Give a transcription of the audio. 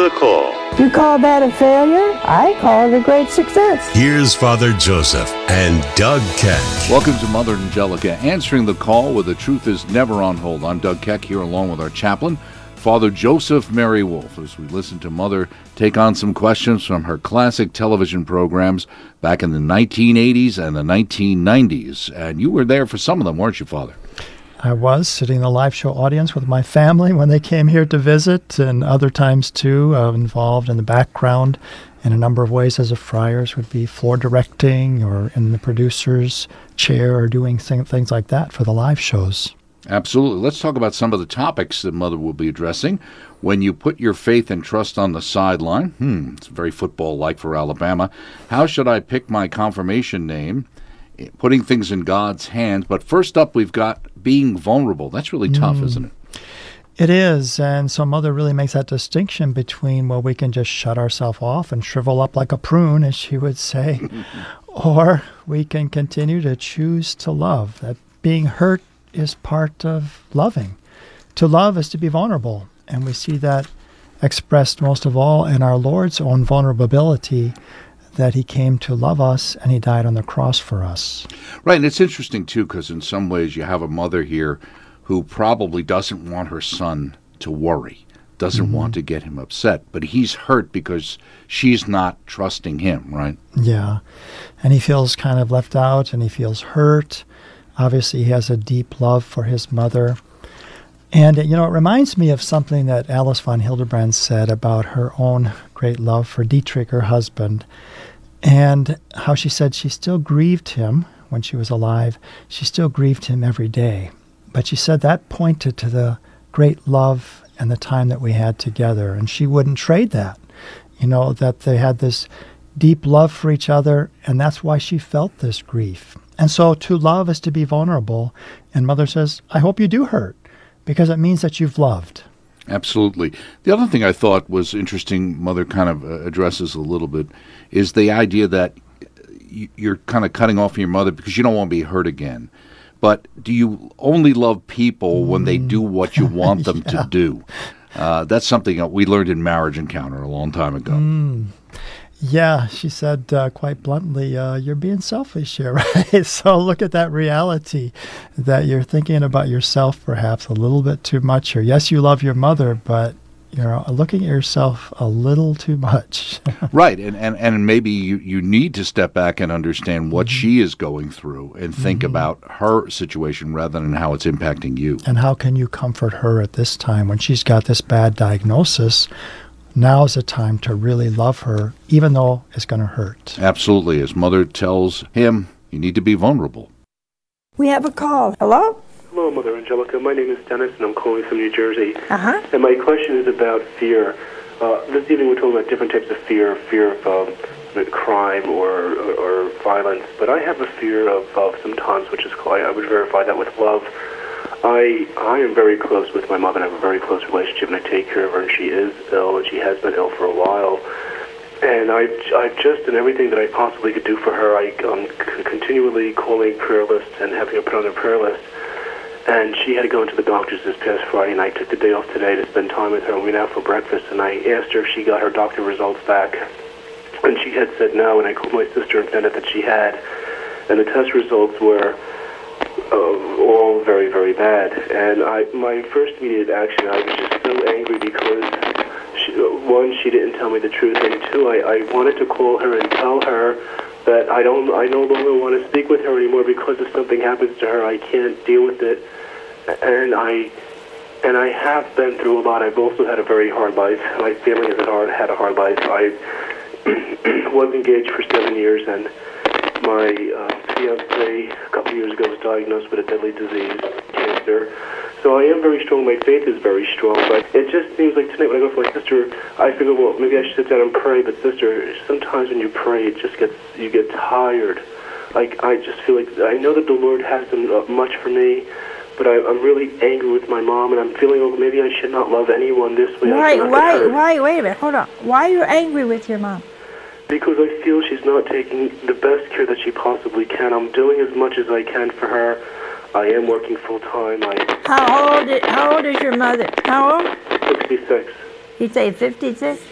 the call. You call that a failure? I call it a great success. Here's Father Joseph and Doug Keck. Welcome to Mother Angelica, answering the call where the truth is never on hold. I'm Doug Keck here along with our chaplain, Father Joseph Mary Wolf, as we listen to Mother take on some questions from her classic television programs back in the 1980s and the 1990s. And you were there for some of them, weren't you, Father? I was sitting in the live show audience with my family when they came here to visit, and other times too, involved in the background in a number of ways as a friars, would be floor directing or in the producer's chair or doing things like that for the live shows. Absolutely. Let's talk about some of the topics that Mother will be addressing. When you put your faith and trust on the sideline, it's very football-like for Alabama. How should I pick my confirmation name? Putting things in God's hands. But first up, we've got being vulnerable. That's really tough, isn't it? It is. And so Mother really makes that distinction between, well, we can just shut ourselves off and shrivel up like a prune, as she would say, or we can continue to choose to love. That being hurt is part of loving. To love is to be vulnerable. And we see that expressed most of all in our Lord's own vulnerability, that he came to love us and he died on the cross for us. Right, and it's interesting, too, because in some ways you have a mother here who probably doesn't want her son to worry, doesn't want to get him upset, but he's hurt because she's not trusting him, right? Yeah, and he feels kind of left out and he feels hurt. Obviously, he has a deep love for his mother. And, it reminds me of something that Alice von Hildebrand said about her own great love for Dietrich, her husband, and how she said she still grieved him when she was alive. She still grieved him every day. But she said that pointed to the great love and the time that we had together, and she wouldn't trade that, that they had this deep love for each other, and that's why she felt this grief. And so to love is to be vulnerable, and Mother says, I hope you do hurt, because it means that you've loved. Absolutely. The other thing I thought was interesting, Mother kind of addresses a little bit, is the idea that you're kind of cutting off your mother because you don't want to be hurt again. But do you only love people when they do what you want them to do? That's something that we learned in Marriage Encounter a long time ago. Yeah, she said quite bluntly, you're being selfish here, right? So look at that reality, that you're thinking about yourself perhaps a little bit too much here. Yes, you love your mother, but you're looking at yourself a little too much. Right, and maybe you need to step back and understand what she is going through and think about her situation rather than how it's impacting you. And how can you comfort her at this time when she's got this bad diagnosis? Now is the time to really love her, even though it's going to hurt. Absolutely. As Mother tells him, you need to be vulnerable. We have a call. Hello? Hello, Mother Angelica. My name is Dennis, and I'm calling from New Jersey. Uh-huh. And my question is about fear. This evening we're talking about different types of fear of crime or violence. But I have a fear of sometimes, which is I would verify that with love. I am very close with my mother, and I have a very close relationship, and I take care of her, and she is ill, and she has been ill for a while. And I've just done everything that I possibly could do for her. I'm continually calling prayer lists and having her put on a prayer list. And she had to go into the doctor's this past Friday, and I took the day off today to spend time with her. We went out for breakfast, and I asked her if she got her doctor results back. And she had said no, and I called my sister and found out that she had. And the test results were all very, very bad. And my first immediate action, I was just so angry because, one, she didn't tell me the truth, and two, I wanted to call her and tell her that I no longer want to speak with her anymore because if something happens to her, I can't deal with it. And I have been through a lot. I've also had a very hard life. My family has had a hard life. I was engaged for 7 years, and my fiancé a couple of years ago was diagnosed with a deadly disease, cancer. So I am very strong. My faith is very strong. But it just seems like tonight when I go for my sister, I figure, well, maybe I should sit down and pray. But sister, sometimes when you pray, you get tired. Like I just feel like I know that the Lord has done much for me, but I'm really angry with my mom, and I'm feeling, oh, maybe I should not love anyone this way. Wait a minute, hold on. Why are you angry with your mom? Because I feel she's not taking the best care that she possibly can. I'm doing as much as I can for her. I am working full time. How old is your mother? How old? 66. You say 56?